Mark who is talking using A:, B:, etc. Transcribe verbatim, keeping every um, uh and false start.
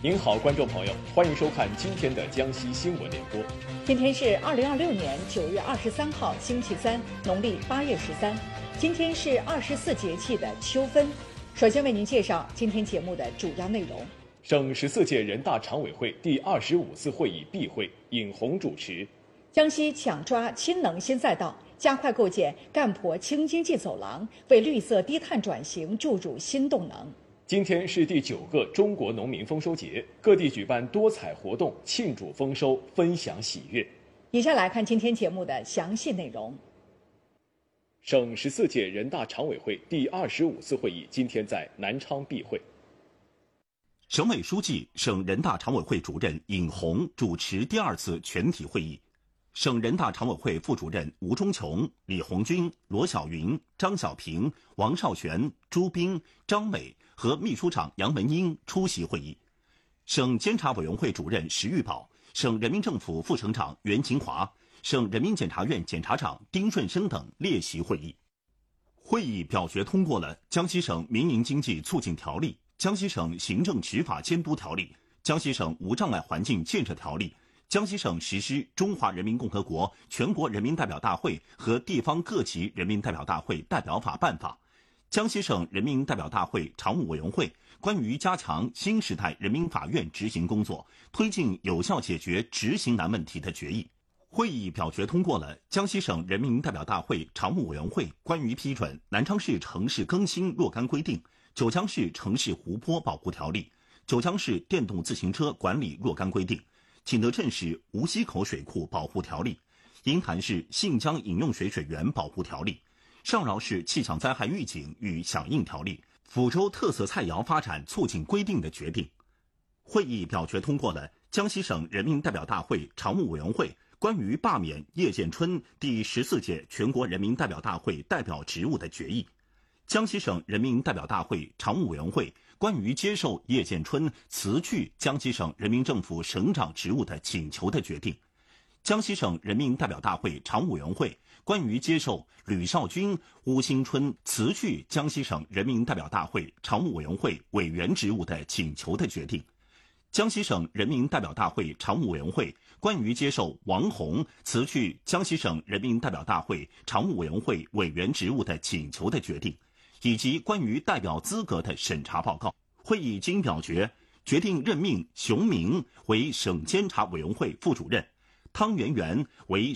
A: 您好，观众朋友，欢迎收看今天的江西新闻联播。
B: 今天是二零二六年九月二十三号，星期三，农历八月十三。今天是二十四节气的秋分。首先为您介绍今天节目的主要内容。
A: 省十四届人大常委会第二十五次会议闭会，尹红主持。
B: 江西抢抓氢能新赛道，加快构建赣鄱氢经济走廊，为绿色低碳转型注入新动能。
A: 今天是第九个中国农民丰收节，各地举办多彩活动庆祝丰收，分享喜悦。
B: 以下来看今天节目的详细内容。
A: 省十四届人大常委会第二十五次会议今天在南昌闭会。
C: 省委书记、省人大常委会主任尹红主持第二次全体会议。省人大常委会副主任吴忠琼、李红军、罗小云、张小平、王少全、朱斌、张伟和秘书长杨文英出席会议。省监察委员会主任石玉宝、省人民政府副省长袁勤华、省人民检察院检察长丁顺生等列席会议。会议表决通过了江西省民营经济促进条例、江西省行政执法监督条例、江西省无障碍环境建设条例、江西省实施《中华人民共和国全国人民代表大会和地方各级人民代表大会代表法办法》、江西省人民代表大会常务委员会关于加强新时代人民法院执行工作，推进有效解决执行难问题的决议。会议表决通过了江西省人民代表大会常务委员会关于批准南昌市城市更新若干规定、九江市城市湖泊保护条例、九江市电动自行车管理若干规定、景德镇市无溪口水库保护条例、银坛市信江饮用水水源保护条例、上饶市气象灾害预警与响应条例、抚州特色菜肴发展促进规定的决定。会议表决通过了江西省人民代表大会常务委员会关于罢免叶建春第十四届全国人民代表大会代表职务的决议。江西省人民代表大会常务委员会关于接受叶建春辞去江西省人民政府省长职务的请求的决定。江西省人民代表大会常务委员会关于接受吕少军、邬兴春辞去江西省人民代表大会常务委员会委员职务的请求的决定。江西省人民代表大会常务委员会关于接受王宏辞去江西省人民代表大会常务委员会委员职务的请求的决定，以及关于代表资格的审查报告。会议经表决，决定任命熊明为省监察委员会副主任，汤圆圆为